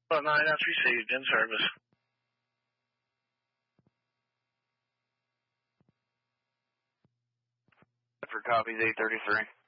9, that's received, in service. For copies, 833.